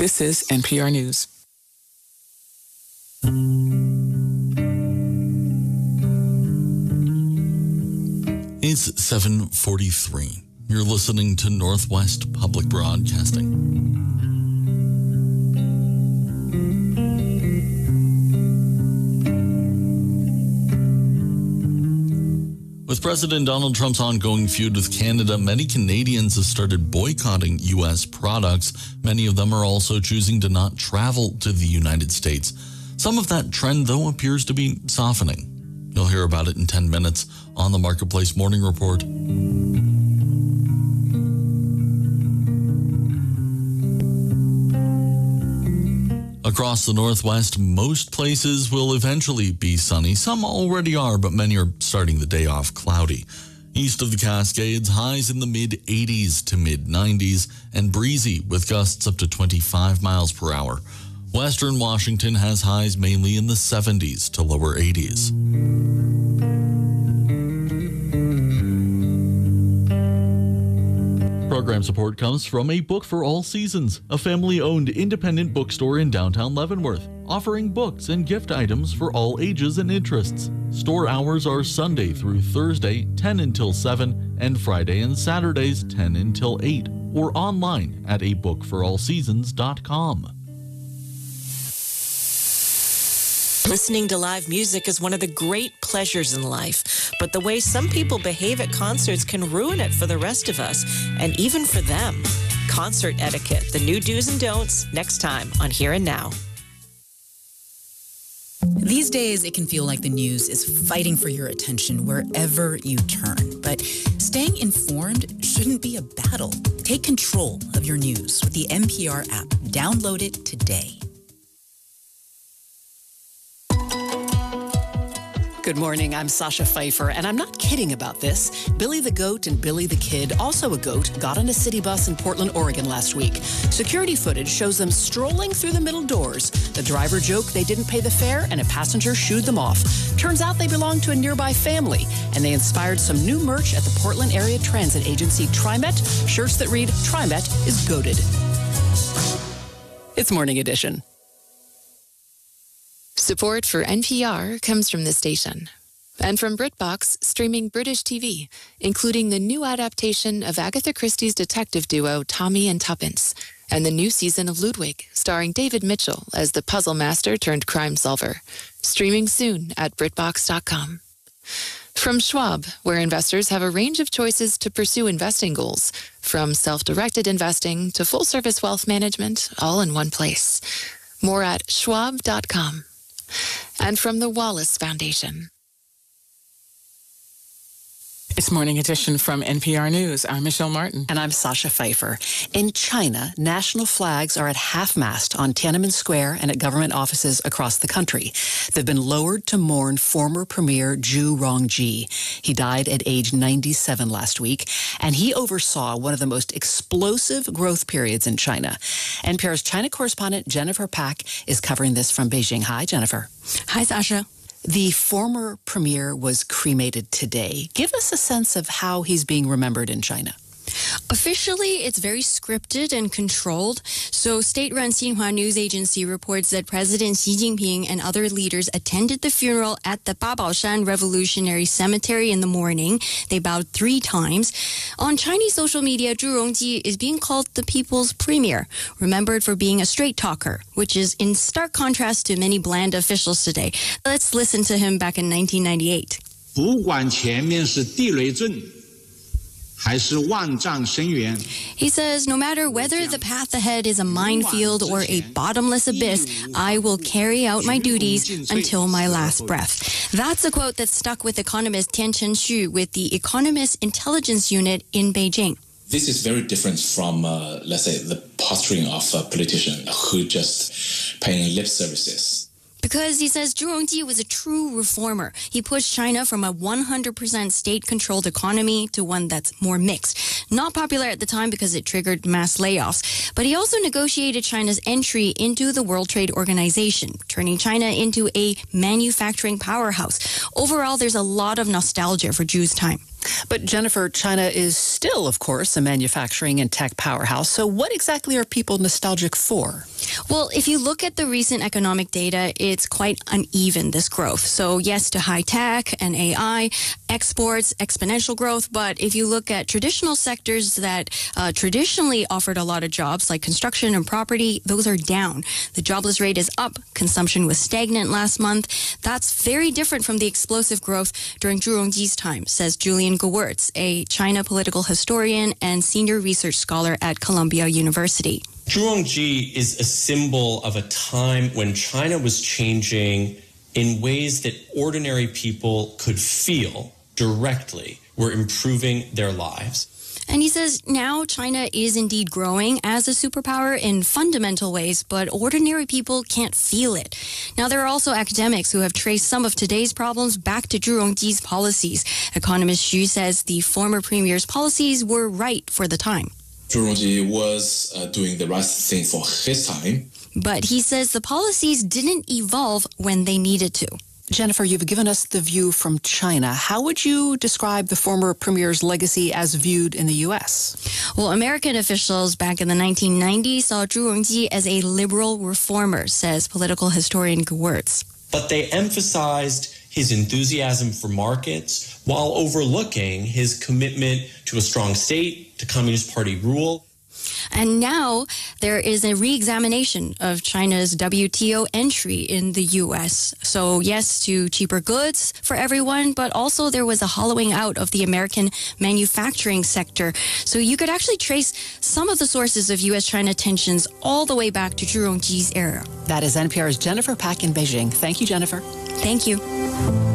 This is NPR News. It's 7:43. You're listening to Northwest Public Broadcasting. With President Donald Trump's ongoing feud with Canada, many Canadians have started boycotting U.S. products. Many of them are also choosing to not travel to the United States. Some of that trend, though, appears to be softening. You'll hear about it in 10 minutes on the Marketplace Morning Report. Across the Northwest, most places will eventually be sunny. Some already are, but many are starting the day off cloudy. East of the Cascades, highs in the mid-80s to mid-90s and breezy with gusts up to 25 miles per hour. Western Washington has highs mainly in the 70s to lower 80s. Program support comes from A Book for All Seasons, a family-owned independent bookstore in downtown Leavenworth, offering books and gift items for all ages and interests. Store hours are Sunday through Thursday, 10 until 7, and Friday and Saturdays, 10 until 8, or online at abookforallseasons.com. Listening to live music is one of the great pleasures in life, but the way some people behave at concerts can ruin it for the rest of us, and even for them. Concert etiquette, the new do's and don'ts, next time on Here and Now. These days, it can feel like the news is fighting for your attention wherever you turn. But staying informed shouldn't be a battle. Take control of your news with the NPR app. Download it today. Good morning, I'm Sasha Pfeiffer, and I'm not kidding about this. Billy the Goat and Billy the Kid, also a goat, got on a city bus in Portland, Oregon last week. Security footage shows them strolling through the middle doors. The driver joked they didn't pay the fare, and a passenger shooed them off. Turns out they belonged to a nearby family, and they inspired some new merch at the Portland Area Transit Agency TriMet, shirts that read, TriMet is goated. It's Morning Edition. Support for NPR comes from the station and from BritBox, streaming British TV, including the new adaptation of Agatha Christie's detective duo Tommy and Tuppence, and the new season of Ludwig, starring David Mitchell as the puzzle master turned crime solver. Streaming soon at BritBox.com. From Schwab, where investors have a range of choices to pursue investing goals, from self-directed investing to full-service wealth management, all in one place. More at Schwab.com. And from the Wallace Foundation. It's Morning Edition from NPR News. I'm Michelle Martin. And I'm Sasha Pfeiffer. In China, national flags are at half-mast on Tiananmen Square and at government offices across the country. They've been lowered to mourn former Premier Zhu Rongji. He died at age 97 last week, and he oversaw one of the most explosive growth periods in China. NPR's China correspondent Jennifer Pack is covering this from Beijing. Hi, Jennifer. Hi, Sasha. The former premier was cremated today. Give us a sense of how he's being remembered in China. Officially, it's very scripted and controlled. So state-run Xinhua News Agency reports that President Xi Jinping and other leaders attended the funeral at the Babaoshan Revolutionary Cemetery in the morning. They bowed 3 times. On Chinese social media, Zhu Rongji is being called the people's premier, remembered for being a straight talker, which is in stark contrast to many bland officials today. Let's listen to him back in 1998. 不管前面是地雷阵 He says, no matter whether the path ahead is a minefield or a bottomless abyss, I will carry out my duties until my last breath. That's a quote that stuck with economist Tian Chen-Xu with the Economist Intelligence Unit in Beijing. This is very different from, let's say, the posturing of a politician who just paying lip services. Because he says Zhu Rongji was a true reformer. He pushed China from a 100% state-controlled economy to one that's more mixed. Not popular at the time because it triggered mass layoffs. But he also negotiated China's entry into the World Trade Organization, turning China into a manufacturing powerhouse. Overall, there's a lot of nostalgia for Zhu's time. But Jennifer, China is still, of course, a manufacturing and tech powerhouse. So what exactly are people nostalgic for? Well, if you look at the recent economic data, it's quite uneven, this growth. So yes to high tech and AI, exports, exponential growth. But if you look at traditional sectors that traditionally offered a lot of jobs, like construction and property, those are down. The jobless rate is up. Consumption was stagnant last month. That's very different from the explosive growth during Zhu Rongji's time, says Julian Gewirtz, a China political historian and senior research scholar at Columbia University. Zhu Rongji is a symbol of a time when China was changing in ways that ordinary people could feel directly were improving their lives. And he says now China is indeed growing as a superpower in fundamental ways, but ordinary people can't feel it. Now, there are also academics who have traced some of today's problems back to Zhu Rongji's policies. Economist Xu says the former premier's policies were right for the time. Zhu Rongji was doing the right thing for his time. But he says the policies didn't evolve when they needed to. Jennifer, you've given us the view from China. How would you describe the former premier's legacy as viewed in the U.S.? Well, American officials back in the 1990s saw Zhu Rongji as a liberal reformer, says political historian Gewirtz. But they emphasized his enthusiasm for markets while overlooking his commitment to a strong state, to Communist Party rule. And now there is a re-examination of China's WTO entry in the U.S. So yes to cheaper goods for everyone, but also there was a hollowing out of the American manufacturing sector. So you could actually trace some of the sources of U.S.-China tensions all the way back to Zhu Rongji's era. That is NPR's Jennifer Pak in Beijing. Thank you, Jennifer. Thank you.